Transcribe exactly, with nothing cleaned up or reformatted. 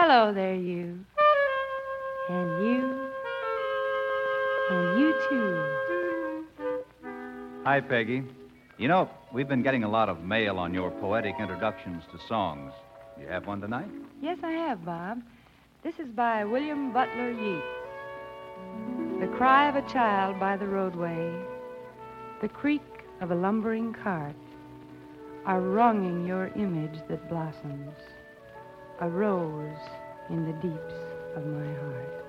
Hello there, you. And you. And you, too. Hi, Peggy. You know, we've been getting a lot of mail on your poetic introductions to songs. You have one tonight? Yes, I have, Bob. This is by William Butler Yeats. The cry of a child by the roadway, the creak of a lumbering cart are wronging your image that blossoms, a rose in the deeps of my heart.